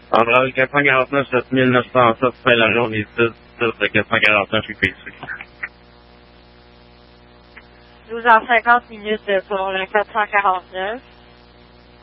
Android 449 7907, fin de la journée 6, 449 UPC. 12h50 minutes pour le 449.